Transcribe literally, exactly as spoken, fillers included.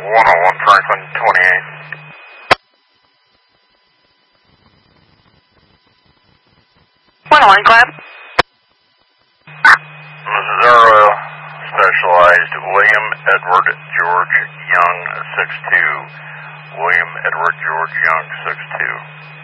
one oh one Franklin twenty-eight. one oh one Club. This is Aero Specialized William Edward George Young six two. William Edward George Young six two.